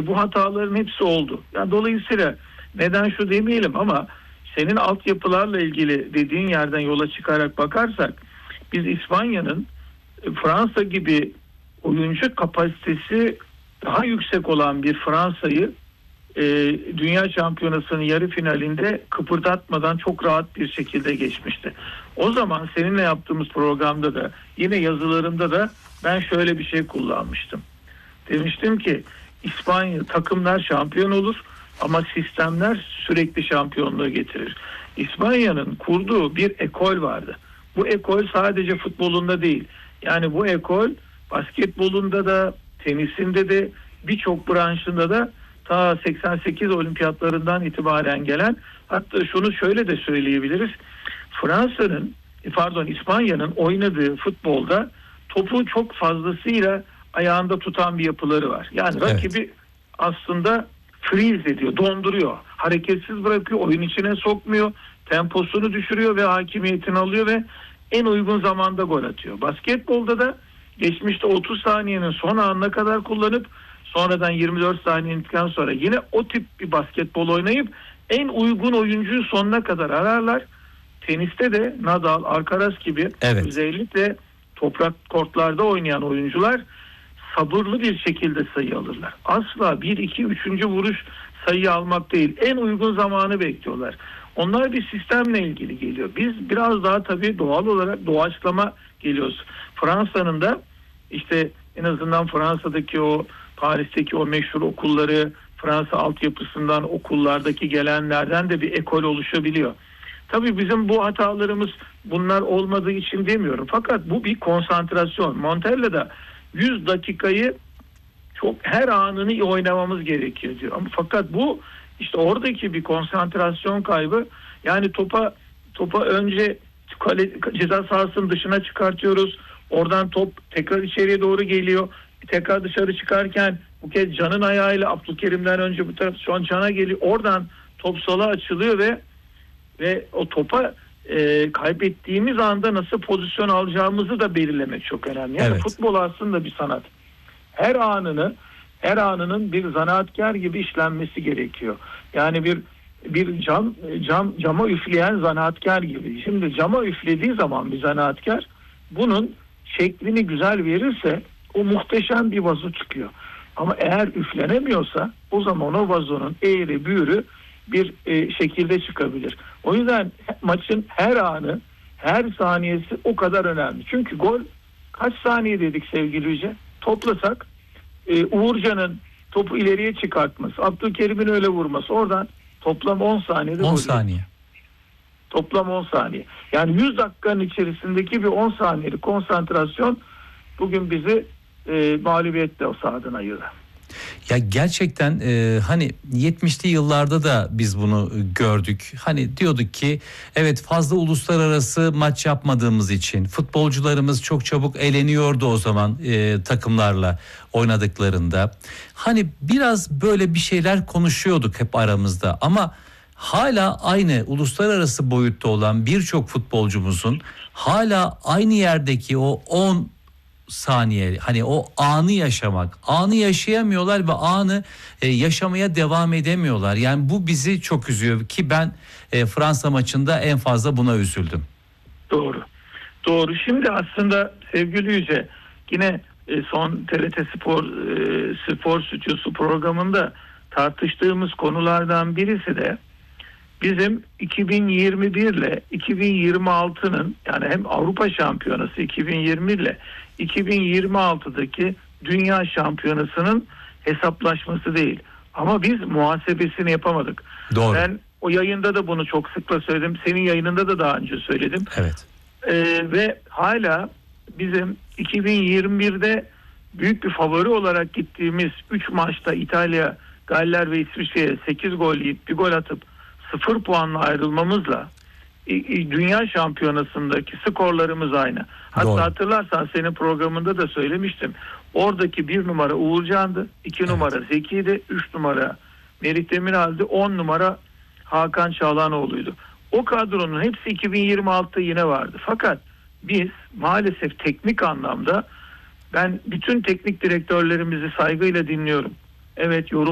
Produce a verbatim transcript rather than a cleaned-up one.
E bu hataların hepsi oldu. Yani dolayısıyla neden şu demeyelim ama senin altyapılarla ilgili dediğin yerden yola çıkarak bakarsak biz İspanya'nın Fransa gibi oyuncu kapasitesi daha yüksek olan bir Fransa'yı e, Dünya Şampiyonası'nın yarı finalinde kıpırdatmadan çok rahat bir şekilde geçmişti. O zaman seninle yaptığımız programda da yine yazılarımda da ben şöyle bir şey kullanmıştım. Demiştim ki İspanya takımlar şampiyon olur ama sistemler sürekli şampiyonluğu getirir. İspanya'nın kurduğu bir ekol vardı. Bu ekol sadece futbolunda değil. Yani bu ekol basketbolunda da, tenisinde de, birçok branşında da ta seksen sekiz olimpiyatlarından itibaren gelen, hatta şunu şöyle de söyleyebiliriz. Fransa'nın, pardon İspanya'nın oynadığı futbolda topu çok fazlasıyla ayağında tutan bir yapıları var. Yani evet. Rakibi aslında freeze ediyor, donduruyor. Hareketsiz bırakıyor, oyun içine sokmuyor, temposunu düşürüyor ve hakimiyetini alıyor ve en uygun zamanda gol atıyor. Basketbolda da geçmişte otuz saniyenin son anına kadar kullanıp sonradan yirmi dört saniyelikten sonra yine o tip bir basketbol oynayıp en uygun oyuncuyu sonuna kadar ararlar. Teniste de Nadal, Alcaraz gibi evet. Özellikle toprak kortlarda oynayan oyuncular sabırlı bir şekilde sayı alırlar. Asla bir, iki, üçüncü vuruş sayı almak değil. En uygun zamanı bekliyorlar. Onlar bir sistemle ilgili geliyor. Biz biraz daha tabii doğal olarak doğaçlama geliyoruz. Fransa'nın da işte en azından Fransa'daki o Paris'teki o meşhur okulları, Fransa altyapısından okullardaki gelenlerden de bir ekol oluşabiliyor. Tabii bizim bu hatalarımız bunlar olmadığı için demiyorum. Fakat bu bir konsantrasyon. Montella'da yüz dakikayı çok her anını iyi oynamamız gerekiyor diyor. Ama fakat bu işte oradaki bir konsantrasyon kaybı. Yani topa topa önce kale, ceza sahasının dışına çıkartıyoruz. Oradan top tekrar içeriye doğru geliyor. Tekrar dışarı çıkarken bu kez Can'ın ayağıyla Abdülkerim'den önce bu taraf şu an Can'a geliyor. Oradan top sola açılıyor ve ve o topa e, kaybettiğimiz anda nasıl pozisyon alacağımızı da belirlemek çok önemli. Yani evet. Futbol aslında bir sanat. Her anını her anının bir zanaatkar gibi işlenmesi gerekiyor. Yani bir bir cam cam cama üfleyen zanaatkar gibi. Şimdi cama üflediği zaman bir zanaatkar bunun şeklini güzel verirse o muhteşem bir vazo çıkıyor. Ama eğer üflenemiyorsa o zaman o vazonun eğri büğrü bir e, şekilde çıkabilir. O yüzden maçın her anı, her saniyesi o kadar önemli. Çünkü gol kaç saniye dedik sevgili Yüce? Toplasak e, Uğurcan'ın topu ileriye çıkartması, Abdülkerim'in öyle vurması, oradan toplam on saniyede on saniye. Toplam on saniye. Yani yüz dakikanın içerisindeki bir on saniyelik konsantrasyon bugün bizi e, mağlubiyetle o sahadan ayırdı. Ya gerçekten e, hani yetmişli yıllarda da biz bunu gördük. Hani diyorduk ki evet fazla uluslararası maç yapmadığımız için futbolcularımız çok çabuk eleniyordu o zaman e, takımlarla oynadıklarında. Hani biraz böyle bir şeyler konuşuyorduk hep aramızda ama hala aynı uluslararası boyutta olan birçok futbolcumuzun hala aynı yerdeki o on saniye hani o anı yaşamak, anı yaşayamıyorlar ve anı e, yaşamaya devam edemiyorlar. Yani bu bizi çok üzüyor ki ben e, Fransa maçında en fazla buna üzüldüm. Doğru. Doğru. Şimdi aslında sevgili Yüce yine e, son T R T Spor e, Spor Stüdyosu programında tartıştığımız konulardan birisi de bizim iki bin yirmi bir ile iki bin yirmi altının yani hem Avrupa Şampiyonası iki bin yirmi ile iki bin yirmi altıdaki Dünya Şampiyonası'nın hesaplaşması değil. Ama biz muhasebesini yapamadık. Doğru. Ben o yayında da bunu çok sıkla söyledim. Senin yayınında da daha önce söyledim. Evet. Ee, ve hala bizim iki bin yirmi birde büyük bir favori olarak gittiğimiz üç maçta İtalya, Galler ve İsviçre'ye sekiz gol yiyip bir gol atıp sıfır puanla ayrılmamızla Dünya Şampiyonası'ndaki skorlarımız aynı. Hatta Doğru. Hatırlarsan senin programında da söylemiştim. Oradaki bir numara Uğurcan'dı, iki evet. numara Zeki'ydi, üç numara Merih Demiral'di, on numara Hakan Çağlanoğlu'ydu. O kadronun hepsi iki bin yirmi altıda yine vardı. Fakat biz maalesef teknik anlamda ben bütün teknik direktörlerimizi saygıyla dinliyorum. Evet yorum